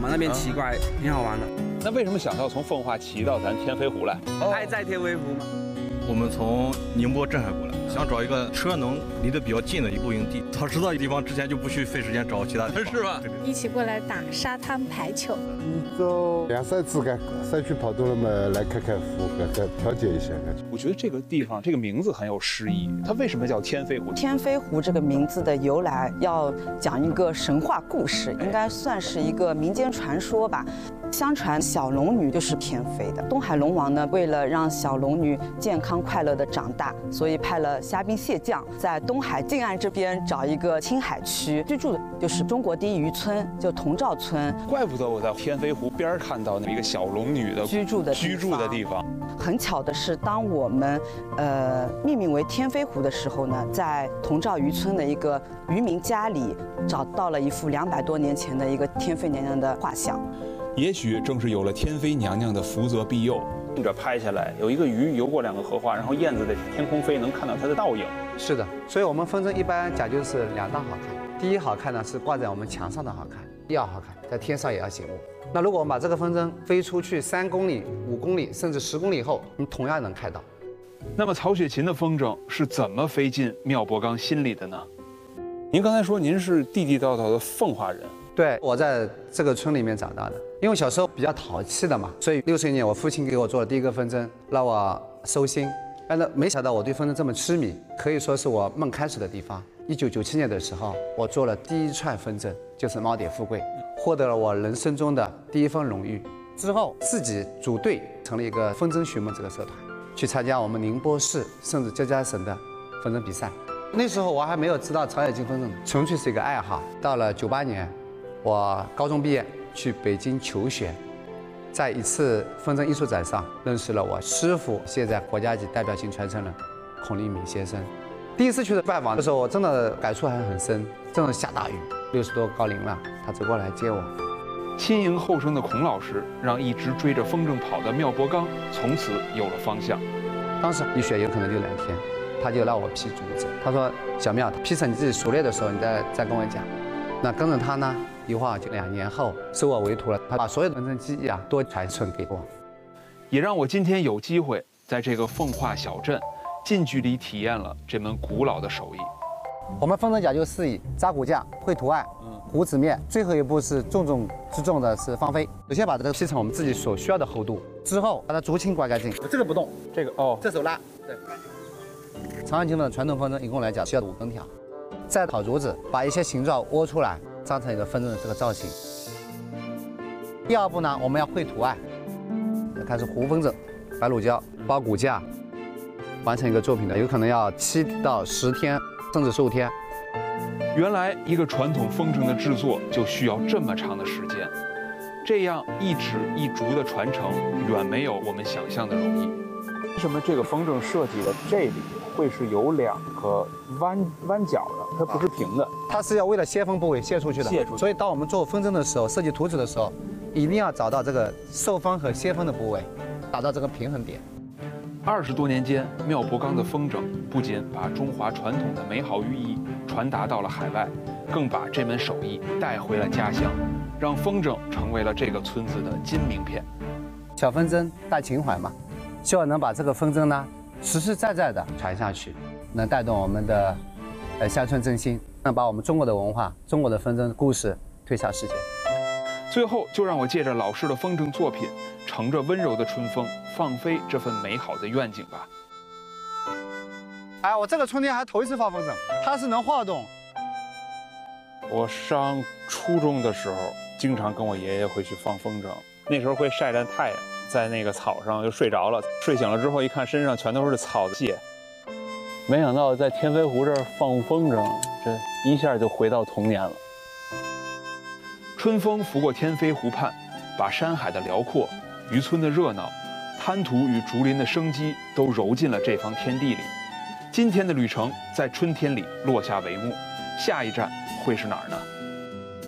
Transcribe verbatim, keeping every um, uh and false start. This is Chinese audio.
嘛，那边骑过来挺好玩的。 那为什么想到从奉化骑到咱天飞湖来？ 爱在天飞湖吗？ 我们从宁波镇海过来，想找一个车能离得比较近的露营地。早知道地方之前就不去费时间找其他地方，是吧？ 一起过来打沙滩排球。 一周两三次干，山区跑多了嘛，来开开湖，来来调节一下。 我觉得这个地方这个名字很有诗意，它为什么叫天飞湖？ 天飞湖这个名字的由来，要讲一个神话故事，应该算是一个民间传说吧。相传小龙女就是天飞的。东海龙王呢，为了让小龙女健康快乐的长大，所以派了虾兵蟹将在东海近岸这边找一个青海区居住的，就是中国第一渔村，就同照村。 怪不得我在天飞湖边看到那一个小龙女的居住的居住的地方。 很巧的是，当我们呃命名为天飞湖的时候呢，在同照渔村的一个渔民家里找到了一幅两百多年前的一个天妃娘娘的画像。 也许正是有了天妃娘娘的福泽庇佑，这拍下来有一个鱼游过两个荷花，然后燕子在天空飞，能看到它的倒影。 是的，所以我们风筝一般讲究是两大好看。第一好看呢是挂在我们墙上的好看，第二好看在天上也要醒目。那如果我们把这个风筝飞出去三公里、五公里甚至十公里后，你同样能看到。 那么曹雪芹的风筝是怎么飞进妙伯刚心里的呢？您刚才说您是地地道道的奉化人。 对，我在这个村里面长大的，因为小时候比较淘气的嘛，所以六岁年我父亲给我做了第一个风筝，让我收心。但是没想到我对风筝这么痴迷，可以说是我梦开始的地方。一九九七年的时候，我做了第一串风筝，就是猫蝶富贵，获得了我人生中的第一份荣誉。之后自己组队成立一个风筝寻梦这个社团，去参加我们宁波市甚至浙江省的风筝比赛。那时候我还没有知道曹雪芹风筝，纯粹是一个爱好。到了九八年。我高中毕业去北京求学，在一次风筝艺术展上认识了我师傅，现在国家级代表性传承人孔令敏先生。第一次去的拜访的时候，我真的感触还很深，正下大雨，六十多高龄了，他走过来接我。 亲迎后生的孔老师，让一直追着风筝跑的妙伯刚从此有了方向。 当时一学有可能就两天，他就让我劈竹子，他说小妙，劈成你自己熟练的时候，你再再跟我讲。那跟着他呢，一晃就两年后收我为徒了，他把所有的风筝技艺啊都传承给我， 也让我今天有机会在这个奉化小镇近距离体验了这门古老的手艺。 我们风筝讲究四艺：扎骨架、绘图案、糊纸面，最后一步是重中之重的是放飞。首先把这个劈成我们自己所需要的厚度，之后把它竹青刮干净，这个不动， 这个哦， 这手拉，对。长安京的传统风筝一共来讲需要五根条。再烤竹子，把一些形状窝出来，张成一个风筝的这个造型。第二步呢，我们要绘图案，开始糊风筝，白乳胶包骨架，完成一个作品的，有可能要七到十天，甚至十五天。 原来一个传统风筝的制作就需要这么长的时间，这样一指一竹的传承远没有我们想象的容易。为什么这个风筝设计的这里会是有两个弯弯角的，它不是平的？ 它是要为了泄风部位泄出去的。 泄出去。 所以当我们做风筝的时候，设计图纸的时候，一定要找到这个受风和泄风的部位，达到这个平衡点。 二十多年间，妙伯刚的风筝不仅把中华传统的美好寓意传达到了海外，更把这门手艺带回了家乡，让风筝成为了这个村子的金名片。 小风筝大情怀嘛，希望能把这个风筝呢实实在在的传下去，能带动我们的呃乡村振兴，能把我们中国的文化、中国的风筝故事推向世界。 最后，就让我借着老师的风筝作品，乘着温柔的春风，放飞这份美好的愿景吧。 哎，我这个春天还头一次放风筝，它是能晃动。 我上初中的时候，经常跟我爷爷回去放风筝，那时候会晒着太阳，在那个草上就睡着了，睡醒了之后一看身上全都是草屑。没想到在天飞湖这儿放风筝，这一下就回到童年了。春风拂过天飞湖畔，把山海的辽阔、渔村的热闹、滩涂与竹林的生机都揉进了这方天地里。今天的旅程在春天里落下帷幕，下一站会是哪儿呢？